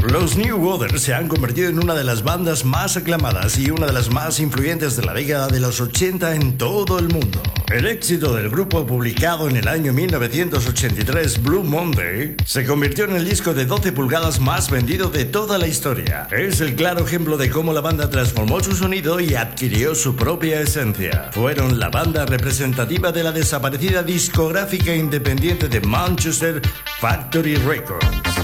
Los New Order se han convertido en una de las bandas más aclamadas y una de las más influyentes de la década de los 80 en todo el mundo. El éxito del grupo, publicado en el año 1983, Blue Monday, se convirtió en el disco de 12 pulgadas más vendido de toda la historia. Es el claro ejemplo de cómo la banda transformó su sonido y adquirió su propia esencia. Fueron la banda representativa de la desaparecida discográfica independiente de Manchester, Factory Records.